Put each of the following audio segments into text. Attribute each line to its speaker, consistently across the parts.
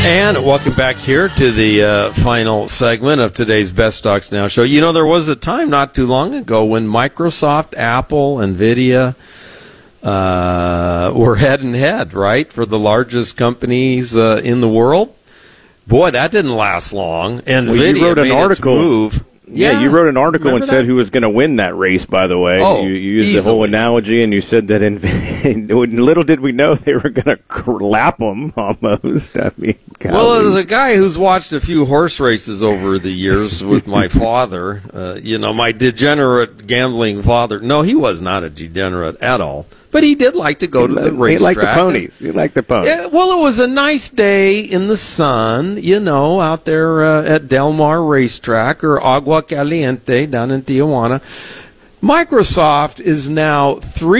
Speaker 1: And welcome back here to the final segment of today's Best Stocks Now show. You know, there was a time not too long ago when Microsoft, Apple, NVIDIA were head and head, right, for the largest companies in the world. Boy, that didn't last long. NVIDIA
Speaker 2: you wrote an
Speaker 1: made
Speaker 2: article.
Speaker 1: its move.
Speaker 2: Yeah, you wrote an article
Speaker 1: Remember
Speaker 2: and said
Speaker 1: that?
Speaker 2: who was going to win that race, by the way.
Speaker 1: Oh,
Speaker 2: you used the whole analogy, and you said that little did we know they were going to lap them almost. I mean,
Speaker 1: well, as a guy who's watched a few horse races over the years with my father, my degenerate gambling father. No, he was not a degenerate at all. But he did like to go to the racetrack.
Speaker 2: He liked the ponies. He liked the ponies.
Speaker 1: Well, it was a nice day in the sun, out there at Del Mar Racetrack or Agua Caliente down in Tijuana. Microsoft is now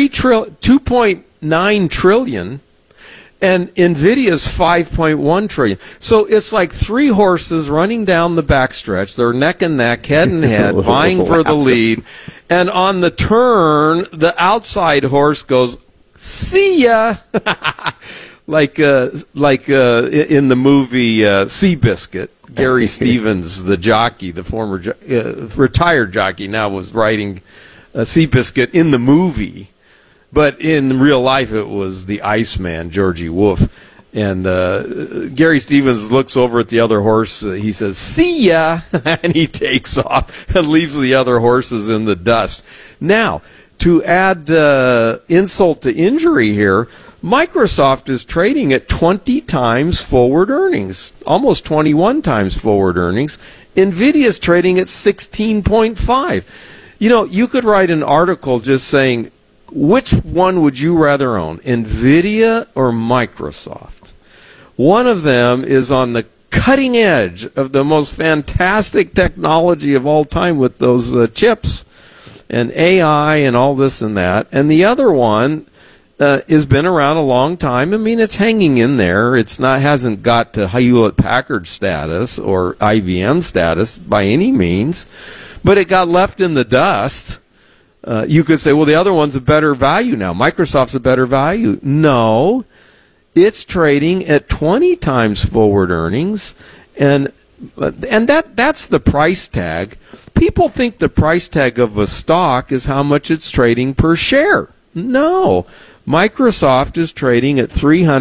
Speaker 1: $2.9 trillion, and NVIDIA's $5.1 trillion. So it's like three horses running down the backstretch. They're neck and neck, head and head, vying for the lead. And on the turn, the outside horse goes, "See ya!" like in the movie Seabiscuit. Gary Stevens, the jockey, the former retired jockey, now was riding Seabiscuit in the movie. But in real life, it was the Iceman, Georgie Wolf. And Gary Stevens looks over at the other horse. He says, "See ya!" and he takes off and leaves the other horses in the dust. Now, to add insult to injury here, Microsoft is trading at 20 times forward earnings, almost 21 times forward earnings. NVIDIA is trading at 16.5. You could write an article just saying, which one would you rather own, NVIDIA or Microsoft? One of them is on the cutting edge of the most fantastic technology of all time with those chips and AI and all this and that. And the other one has been around a long time. I mean, it's hanging in there. Hasn't got to Hewlett-Packard status or IBM status by any means, but it got left in the dust. You could say, well, the other one's a better value now. Microsoft's a better value. No, it's trading at 20 times forward earnings, and that's the price tag. People think the price tag of a stock is how much it's trading per share. No, Microsoft is trading at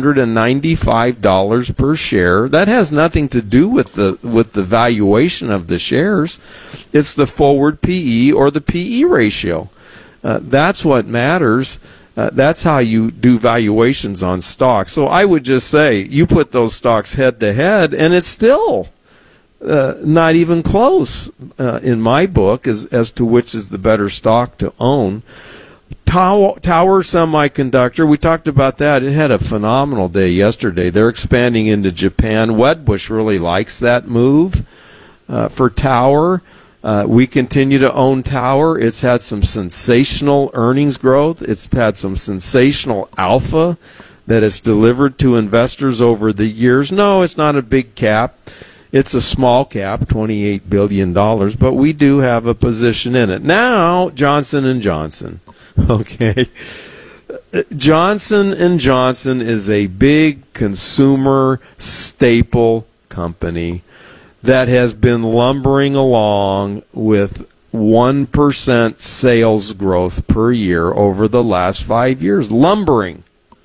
Speaker 1: $395 per share. That has nothing to do with the valuation of the shares. It's the forward PE or the PE ratio. That's what matters. That's how you do valuations on stocks. So I would just say you put those stocks head to head, and it's still not even close in my book as to which is the better stock to own. Tower Semiconductor, we talked about that. It had a phenomenal day yesterday. They're expanding into Japan. Wedbush really likes that move for Tower. We continue to own Tower. It's had some sensational earnings growth. It's had some sensational alpha that it's delivered to investors over the years. No, it's not a big cap. It's a small cap, $28 billion, but we do have a position in it. Now, Johnson & Johnson. Okay. Johnson & Johnson is a big consumer staple company that has been lumbering along with 1% sales growth per year over the last 5 years. Lumbering.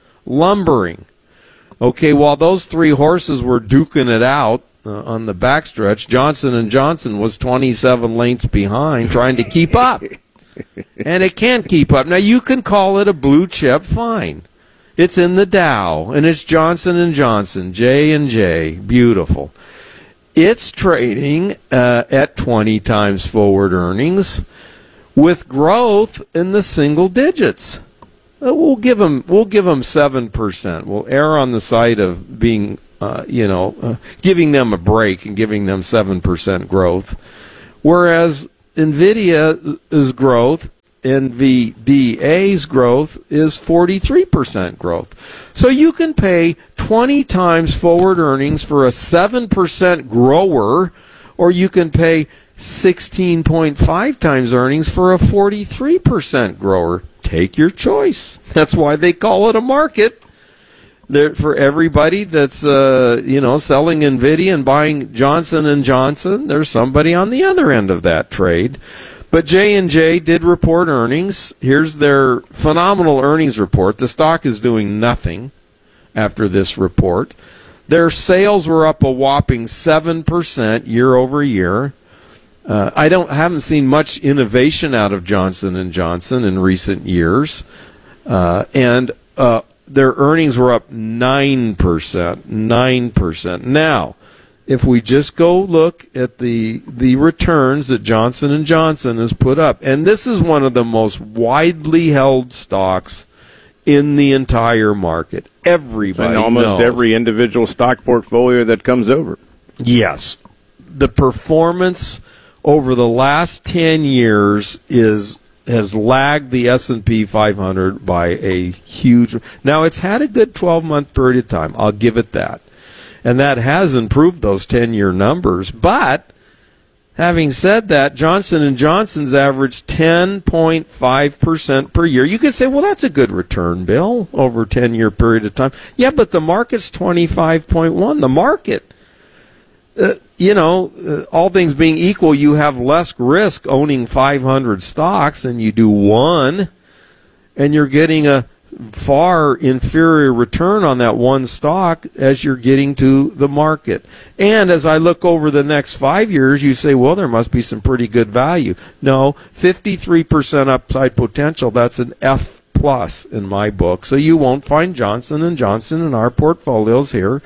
Speaker 1: Okay, while those three horses were duking it out on the backstretch, Johnson & Johnson was 27 lengths behind trying to keep up. And it can't keep up. Now, you can call it a blue chip, fine. It's in the Dow, and it's Johnson & Johnson, J&J, beautiful. It's trading at 20 times forward earnings with growth in the single digits. We'll give them 7%. We'll err on the side of being, giving them a break and giving them 7% growth. Whereas NVIDIA's growth, NVDA's growth is 43% growth. So you can pay 20 times forward earnings for a 7% grower, or you can pay 16.5 times earnings for a 43% grower. Take your choice. That's why they call it a market. For everybody that's selling NVIDIA and buying Johnson & Johnson, there's somebody on the other end of that trade. But J&J did report earnings. Here's their phenomenal earnings report. The stock is doing nothing after this report. Their sales were up a whopping 7% year over year. I haven't seen much innovation out of Johnson & Johnson in recent years. And their earnings were up 9%. 9%. Now, if we just go look at the returns that Johnson & Johnson has put up, and this is one of the most widely held stocks in the entire market. Everybody knows.
Speaker 2: Almost every individual stock portfolio that comes over.
Speaker 1: Yes. The performance over the last 10 years has lagged the S&P 500 by a huge... Now, it's had a good 12-month period of time. I'll give it that. And that has improved those 10-year numbers. But, having said that, Johnson & Johnson's averaged 10.5% per year. You could say, well, that's a good return, Bill, over a 10-year period of time. Yeah, but the market's 25.1. The market... all things being equal, you have less risk owning 500 stocks than you do one, and you're getting a far inferior return on that one stock as you're getting to the market. And as I look over the next 5 years, you say, well, there must be some pretty good value. No, 53% upside potential. That's an F plus in my book. So you won't find Johnson & Johnson in our portfolios here.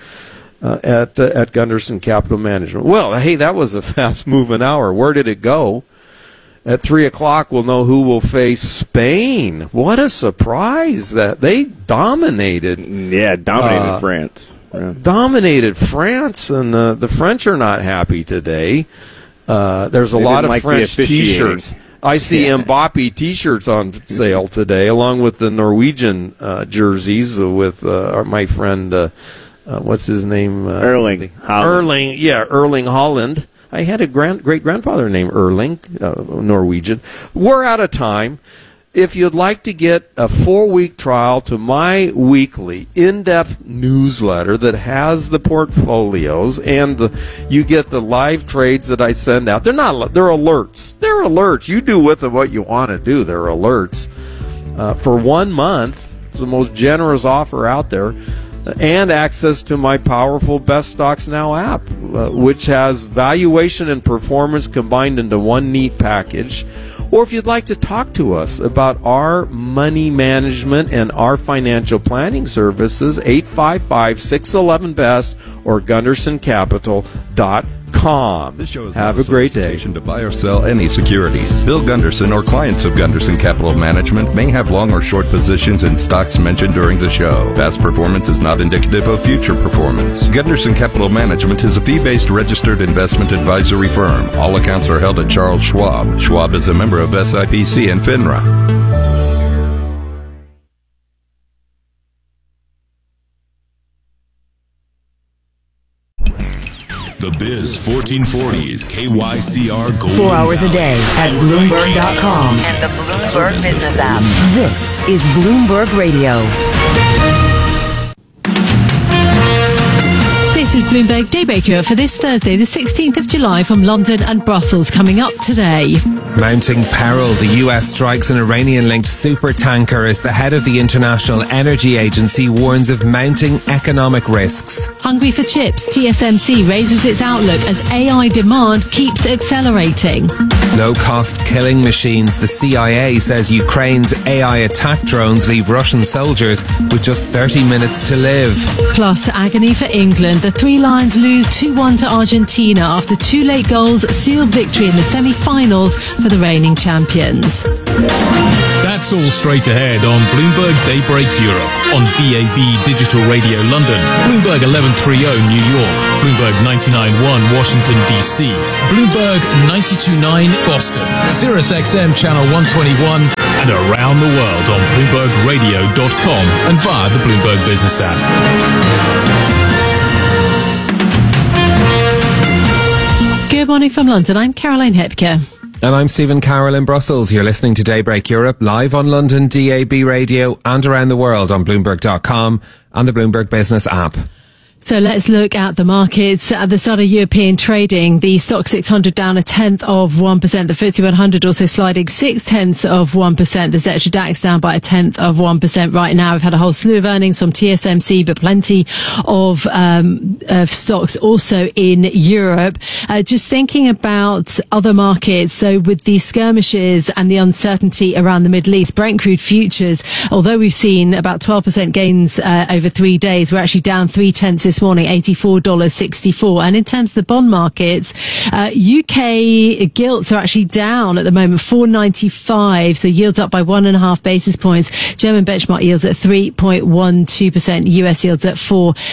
Speaker 1: At Gunderson Capital Management. Well, hey, that was a fast-moving hour. Where did it go? At 3 o'clock, we'll know who will face Spain. What a surprise that they dominated.
Speaker 2: Yeah, dominated France. Yeah.
Speaker 1: Dominated France, and the French are not happy today. There's a lot of French T-shirts. I see Mbappe T-shirts on sale today, along with the Norwegian jerseys with my friend... what's his name?
Speaker 2: Erling Haaland.
Speaker 1: Erling Haaland. I had a great-grandfather named Erling, Norwegian. We're out of time. If you'd like to get a 4-week trial to my weekly in-depth newsletter that has the portfolios and you get the live trades that I send out, they're alerts. They're alerts. You do with them what you want to do. They're alerts. For 1 month, it's the most generous offer out there. And access to my powerful Best Stocks Now app, which has valuation and performance combined into one neat package. Or if you'd like to talk to us about our money management and our financial planning services, 855-611-BEST or GundersonCapital.com.
Speaker 3: This show is
Speaker 1: Have a great day.
Speaker 3: To buy or sell any securities. Bill Gunderson or clients of Gunderson Capital Management may have long or short positions in stocks mentioned during the show. Past performance is not indicative of future performance. Gunderson Capital Management is a fee-based registered investment advisory firm. All accounts are held at Charles Schwab. Schwab is a member of SIPC and FINRA.
Speaker 4: The Biz 1440's KYCR Gold.
Speaker 5: 4 hours a day at Bloomberg.com
Speaker 6: and the Bloomberg Business app.
Speaker 5: This is Bloomberg Radio.
Speaker 7: This is Bloomberg Daybreaker for this Thursday, the 16th of July from London and Brussels, coming up today.
Speaker 8: Mounting peril. The U.S. strikes an Iranian-linked supertanker as the head of the International Energy Agency warns of mounting economic risks.
Speaker 7: Hungry for chips, TSMC raises its outlook as AI demand keeps accelerating.
Speaker 8: Low-cost killing machines. The CIA says Ukraine's AI attack drones leave Russian soldiers with just 30 minutes to live.
Speaker 7: Plus, agony for England. The Three Lions lose 2-1 to Argentina after 2 late goals sealed victory in the semi-finals for the reigning champions.
Speaker 9: That's all straight ahead on Bloomberg Daybreak Europe, on DAB Digital Radio London, Bloomberg 1130 New York, Bloomberg 99.1 Washington DC, Bloomberg 92.9 Boston, Sirius XM Channel 121, and around the world on BloombergRadio.com and via the Bloomberg Business app.
Speaker 7: Good morning from London. I'm Caroline Hepker.
Speaker 8: And I'm Stephen Carroll in Brussels. You're listening to Daybreak Europe live on London DAB radio and around the world on Bloomberg.com and the Bloomberg Business app.
Speaker 7: So let's look at the markets. At the start of European trading, the Stock 600 down 1/10 of 1%. The FTSE 100 also sliding 0.6%. The Xetra DAX down by 1/10 of 1% right now. We've had a whole slew of earnings from TSMC, but plenty of stocks also in Europe. Just thinking about other markets. So with the skirmishes and the uncertainty around the Middle East, Brent crude futures, although we've seen about 12% gains over 3 days, we're actually down 0.3 this morning, $84.64. And in terms of the bond markets, UK gilts are actually down at the moment, 4.95, so yields up by 1.5 basis points. German benchmark yields at 3.12%, US yields at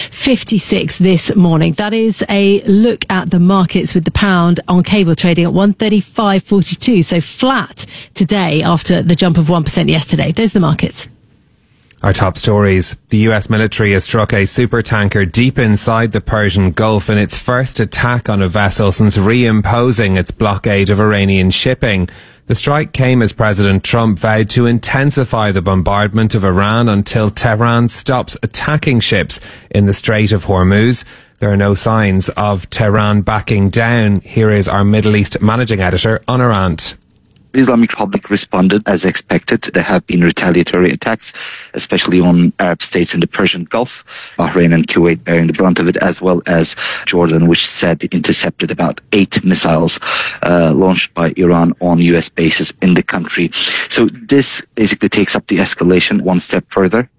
Speaker 7: 4.56 this morning. That is a look at the markets with the pound on cable trading at 135.42, so flat today after the jump of 1% yesterday. Those are the markets.
Speaker 8: Our top stories. The US military has struck a supertanker deep inside the Persian Gulf in its first attack on a vessel since reimposing its blockade of Iranian shipping. The strike came as President Trump vowed to intensify the bombardment of Iran until Tehran stops attacking ships in the Strait of Hormuz. There are no signs of Tehran backing down. Here is our Middle East managing editor, Honor Arndt.
Speaker 10: The Islamic Republic responded as expected. There have been retaliatory attacks, especially on Arab states in the Persian Gulf, Bahrain and Kuwait bearing the brunt of it, as well as Jordan, which said it intercepted about 8 missiles launched by Iran on U.S. bases in the country. So this basically takes up the escalation one step further.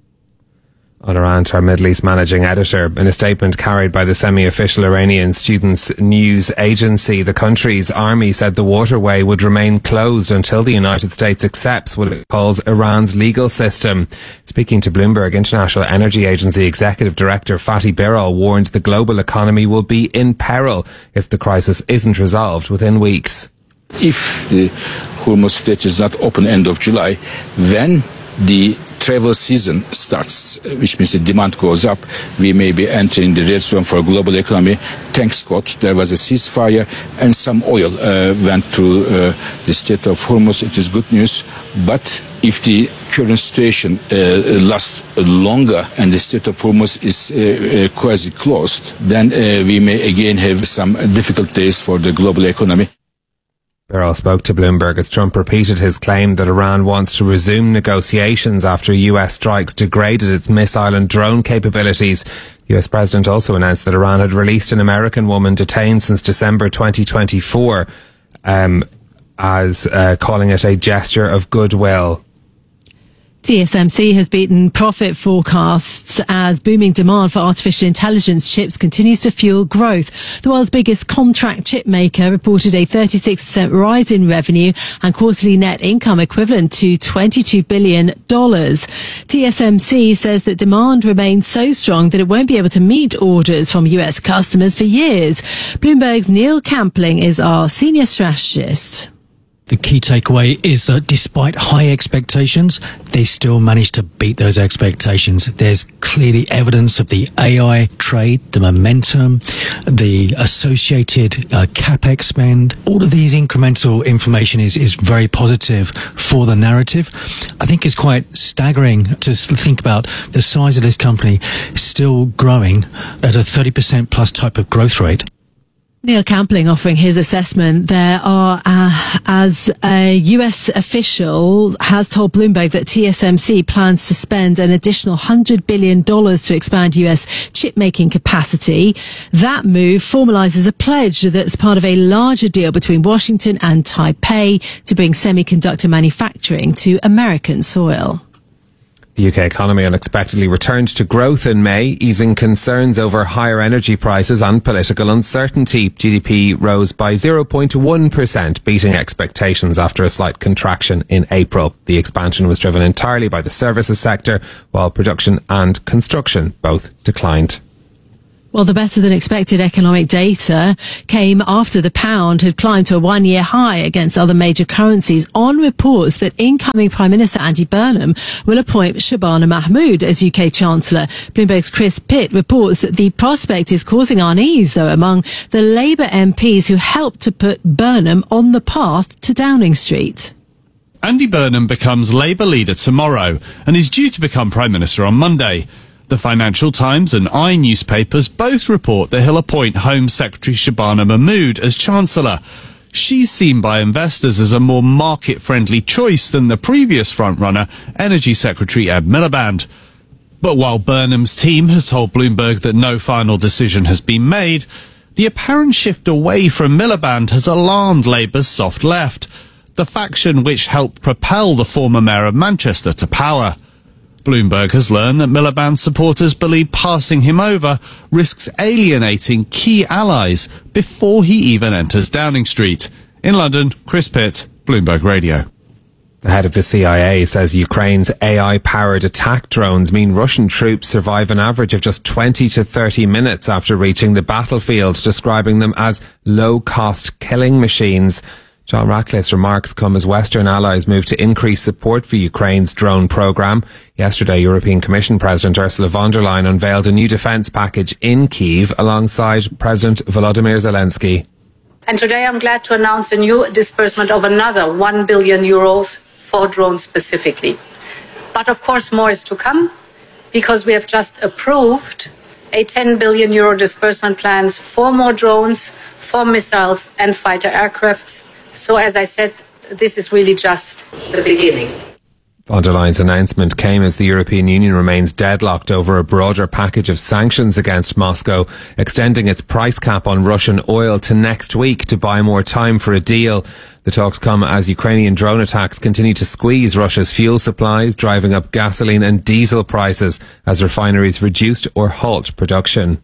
Speaker 8: Honor Arndt, our Middle East managing editor. In a statement carried by the semi-official Iranian Students News Agency, the country's army said the waterway would remain closed until the United States accepts what it calls Iran's legal system. Speaking to Bloomberg, International Energy Agency Executive Director Fatih Birol warned the global economy will be in peril if the crisis isn't resolved within weeks.
Speaker 11: If the Hormuz Strait is not open end of July, then the travel season starts, which means the demand goes up. We may be entering the red zone for global economy. Thanks God, there was a ceasefire and some oil went through the Strait of Hormuz. It is good news. But if the current situation lasts longer and the Strait of Hormuz is quasi-closed, then we may again have some difficult days for the global economy.
Speaker 8: Birol spoke to Bloomberg as Trump repeated his claim that Iran wants to resume negotiations after US strikes degraded its missile and drone capabilities. The US President also announced that Iran had released an American woman detained since December 2024, as calling it a gesture of goodwill.
Speaker 7: TSMC has beaten profit forecasts as booming demand for artificial intelligence chips continues to fuel growth. The world's biggest contract chip maker reported a 36% rise in revenue and quarterly net income equivalent to $22 billion. TSMC says that demand remains so strong that it won't be able to meet orders from US customers for years. Bloomberg's Neil Campling is our senior strategist.
Speaker 12: The key takeaway is that despite high expectations, they still managed to beat those expectations. There's clearly evidence of the AI trade, the momentum, the associated CapEx spend. All of these incremental information is very positive for the narrative. I think it's quite staggering to think about the size of this company still growing at a 30% plus type of growth rate.
Speaker 7: Neil Campling offering his assessment. There are, as a US official has told Bloomberg that TSMC plans to spend an additional $100 billion to expand US chip-making capacity. That move formalizes a pledge that's part of a larger deal between Washington and Taipei to bring semiconductor manufacturing to American soil.
Speaker 8: The UK economy unexpectedly returned to growth in May, easing concerns over higher energy prices and political uncertainty. GDP rose by 0.1%, beating expectations after a slight contraction in April. The expansion was driven entirely by the services sector, while production and construction both declined.
Speaker 7: Well, the better-than-expected economic data came after the pound had climbed to a one-year high against other major currencies on reports that incoming Prime Minister Andy Burnham will appoint Shabana Mahmood as UK Chancellor. Bloomberg's Chris Pitt reports that the prospect is causing unease, though, among the Labour MPs who helped to put Burnham on the path to Downing Street.
Speaker 13: Andy Burnham becomes Labour leader tomorrow and is due to become Prime Minister on Monday. The Financial Times and I newspapers both report that he'll appoint Home Secretary Shabana Mahmood as Chancellor. She's seen by investors as a more market-friendly choice than the previous frontrunner, Energy Secretary Ed Miliband. But while Burnham's team has told Bloomberg that no final decision has been made, the apparent shift away from Miliband has alarmed Labour's soft left, the faction which helped propel the former Mayor of Manchester to power. Bloomberg has learned that Miliband's supporters believe passing him over risks alienating key allies before he even enters Downing Street. In London, Chris Pitt, Bloomberg Radio.
Speaker 8: The head of the CIA says Ukraine's AI-powered attack drones mean Russian troops survive an average of just 20 to 30 minutes after reaching the battlefield, describing them as low-cost killing machines. John Ratcliffe's remarks come as Western allies move to increase support for Ukraine's drone programme. Yesterday, European Commission President Ursula von der Leyen unveiled a new defence package in Kyiv alongside President Volodymyr Zelensky.
Speaker 14: And today I'm glad to announce a new disbursement of another 1 billion euros for drones specifically. But of course more is to come, because we have just approved a 10 billion euro disbursement plans for more drones, for missiles and fighter aircrafts. So, as I said, this is really just the beginning.
Speaker 8: Von der Leyen's announcement came as the European Union remains deadlocked over a broader package of sanctions against Moscow, extending its price cap on Russian oil to next week to buy more time for a deal. The talks come as Ukrainian drone attacks continue to squeeze Russia's fuel supplies, driving up gasoline and diesel prices as refineries reduced or halt production.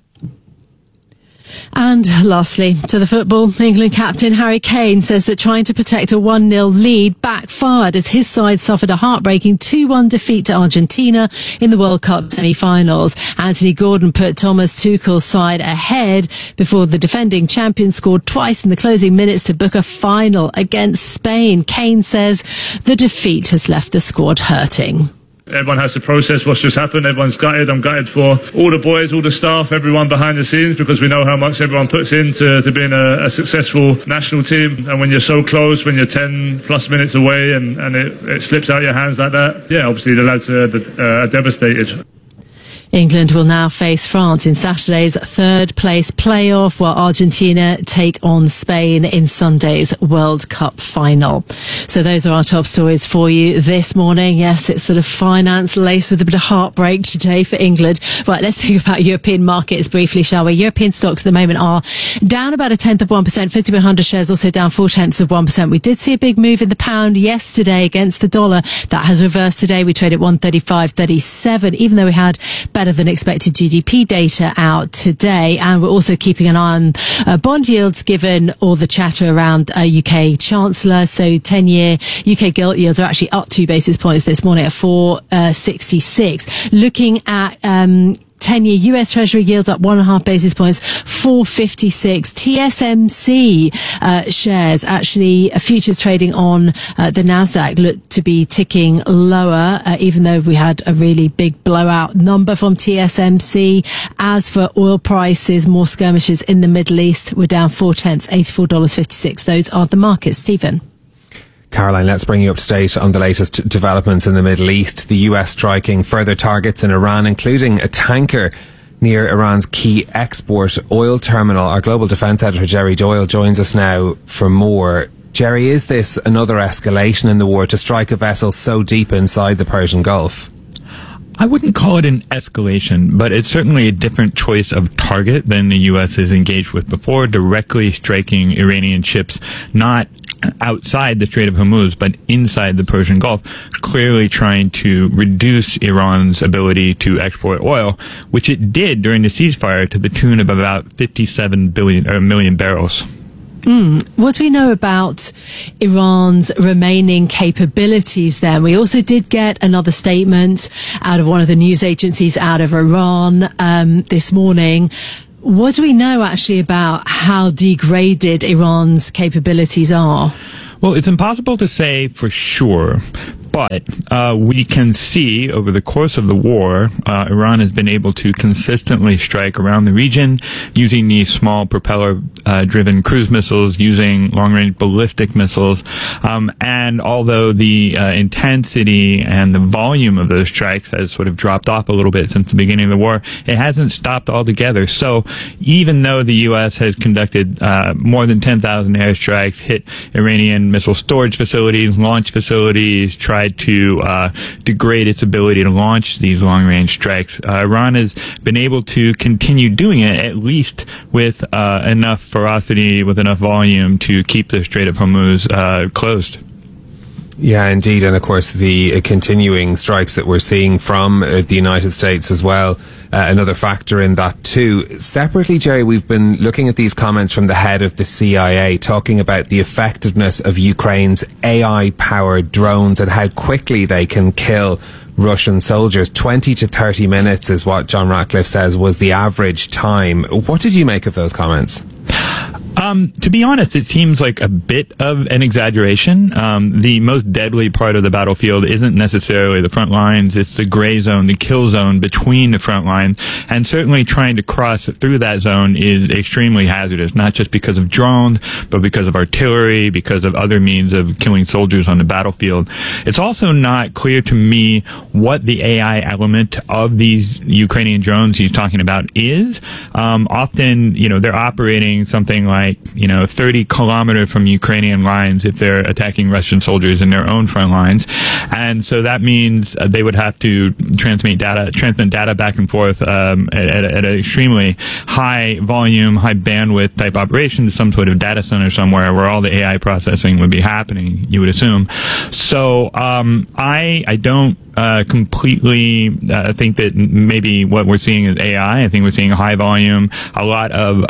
Speaker 7: And lastly, to the football, England captain Harry Kane says that trying to protect a 1-0 lead backfired as his side suffered a heartbreaking 2-1 defeat to Argentina in the World Cup semi-finals. Anthony Gordon put Thomas Tuchel's side ahead before the defending champion scored twice in the closing minutes to book a final against Spain. Kane says the defeat has left the squad hurting.
Speaker 15: Everyone has to process what's just happened. Everyone's gutted. I'm gutted for all the boys, all the staff, everyone behind the scenes, because we know how much everyone puts into being a successful national team. And when you're so close, when you're 10 plus minutes away and it slips out your hands like that, yeah, obviously the lads are devastated.
Speaker 7: England will now face France in Saturday's third-place playoff, while Argentina take on Spain in Sunday's World Cup final. So those are our top stories for you this morning. Yes, it's sort of finance laced with a bit of heartbreak today for England. Right, let's think about European markets briefly, shall we? European stocks at the moment are down about 0.1%. FTSE 100 shares also down 0.4%. We did see a big move in the pound yesterday against the dollar. That has reversed today. We trade at 135.37, even though we had better than expected GDP data out today. And we're also keeping an eye on bond yields given all the chatter around UK Chancellor. So 10-year UK gilt yields are actually up 2 basis points this morning at 4.66. Looking at 10-year US Treasury yields up 1.5 basis points, 4.56. TSMC shares, actually futures trading on the Nasdaq, look to be ticking lower, even though we had a really big blowout number from TSMC. As for oil prices, more skirmishes in the Middle East. We're down 0.4, $84.56. Those are the markets. Stephen.
Speaker 8: Caroline, let's bring you up to date on the latest developments in the Middle East. The US striking further targets in Iran, including a tanker near Iran's key export oil terminal. Our global defence editor, Jerry Doyle, joins us now for more. Jerry, is this another escalation in the war to strike a vessel so deep inside the Persian Gulf?
Speaker 16: I wouldn't call it an escalation, but it's certainly a different choice of target than the U.S. has engaged with before, directly striking Iranian ships, not outside the Strait of Hormuz, but inside the Persian Gulf, clearly trying to reduce Iran's ability to export oil, which it did during the ceasefire to the tune of about 57 million barrels.
Speaker 7: What do we know about Iran's remaining capabilities then? We also did get another statement out of one of the news agencies out of Iran this morning, What do we know actually about how degraded Iran's capabilities are?
Speaker 16: Well, it's impossible to say for sure, but we can see over the course of the war, Iran has been able to consistently strike around the region using these small propeller-driven cruise missiles, using long-range ballistic missiles. And although the intensity and the volume of those strikes has sort of dropped off a little bit since the beginning of the war, it hasn't stopped altogether. So even though the U.S. has conducted more than 10,000 airstrikes, hit Iranian missile storage facilities, launch facilities, tried to degrade its ability to launch these long-range strikes, Iran has been able to continue doing it, at least with enough ferocity, with enough volume to keep the Strait of Hormuz closed.
Speaker 8: Yeah, indeed. And of course, the continuing strikes that we're seeing from the United States as well, another factor in that too. Separately, Jerry, we've been looking at these comments from the head of the CIA talking about the effectiveness of Ukraine's AI-powered drones and how quickly they can kill Russian soldiers. 20 to 30 minutes is what John Ratcliffe says was the average time. What did you make of those comments?
Speaker 16: To be honest, it seems like a bit of an exaggeration. The most deadly part of the battlefield isn't necessarily the front lines. It's the gray zone, the kill zone between the front lines. And certainly trying to cross through that zone is extremely hazardous, not just because of drones, but because of artillery, because of other means of killing soldiers on the battlefield. It's also not clear to me what the AI element of these Ukrainian drones he's talking about is. Often, they're operating something like, 30 kilometers from Ukrainian lines if they're attacking Russian soldiers in their own front lines. And so that means they would have to transmit data back and forth at an extremely high volume, high bandwidth type operation to some sort of data center somewhere where all the AI processing would be happening, you would assume. So I don't completely think that maybe what we're seeing is AI. I think we're seeing high volume. A lot of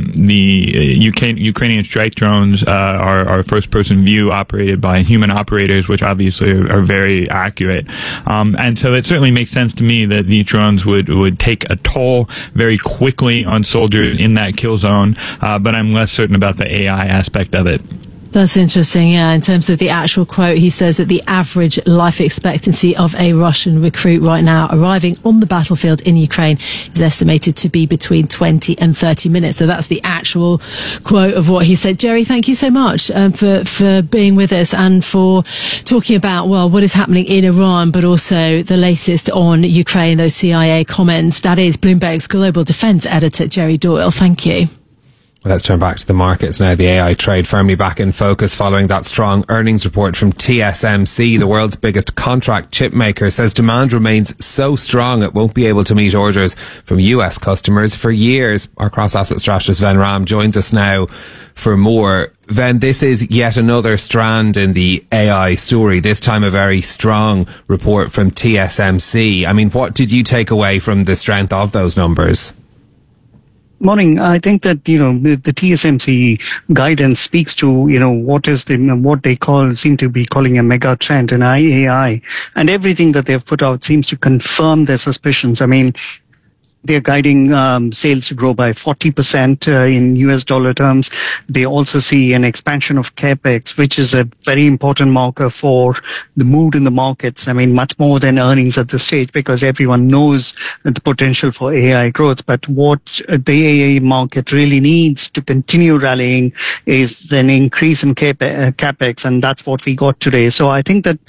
Speaker 16: the Ukrainian strike drones are first-person view operated by human operators, which obviously are very accurate. And so it certainly makes sense to me that these drones would take a toll very quickly on soldiers in that kill zone, but I'm less certain about the AI aspect of it.
Speaker 7: That's interesting, yeah. In terms of the actual quote, he says that the average life expectancy of a Russian recruit right now arriving on the battlefield in Ukraine is estimated to be between 20 and 30 minutes. So that's the actual quote of what he said. Jerry, thank you so much for being with us and for talking about, what is happening in Iran, but also the latest on Ukraine, those CIA comments. That is Bloomberg's global defense editor, Jerry Doyle. Thank you.
Speaker 8: Well, let's turn back to the markets now. The AI trade firmly back in focus following that strong earnings report from TSMC, the world's biggest contract chip maker, says demand remains so strong it won't be able to meet orders from US customers for years. Our cross-asset strategist Ven Ram joins us now for more. Ven, this is yet another strand in the AI story, this time a very strong report from TSMC. I mean, what did you take away from the strength of those numbers?
Speaker 17: Morning. I think that, the TSMC guidance speaks to, what they seem to be calling a mega trend in AI. And everything that they've put out seems to confirm their suspicions. I mean, they're guiding sales to grow by 40% in US dollar terms. They also see an expansion of CapEx, which is a very important marker for the mood in the markets. I mean, much more than earnings at this stage, because everyone knows the potential for AI growth. But what the AI market really needs to continue rallying is an increase in CapEx, and that's what we got today. So I think that,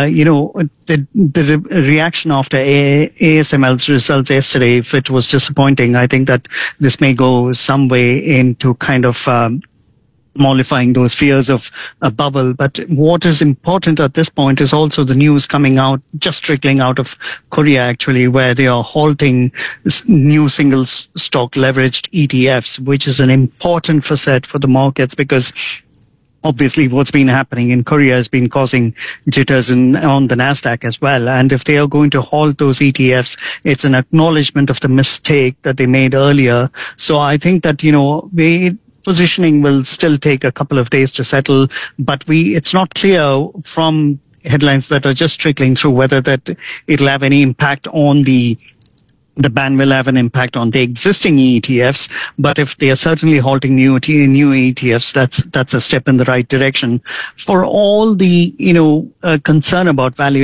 Speaker 17: the reaction after ASML's results yesterday, if it was disappointing, I think that this may go some way into kind of mollifying those fears of a bubble. But what is important at this point is also the news coming out, just trickling out of Korea actually, where they are halting new single stock leveraged ETFs, which is an important facet for the markets, because obviously what's been happening in Korea has been causing jitters on the NASDAQ as well. And if they are going to halt those ETFs, it's an acknowledgement of the mistake that they made earlier. So I think that, positioning will still take a couple of days to settle, but it's not clear from headlines that are just trickling through whether that it'll have any impact on the the ban will have an impact on the existing ETFs, but if they are certainly halting new ETFs, that's a step in the right direction. For all the concern about valuation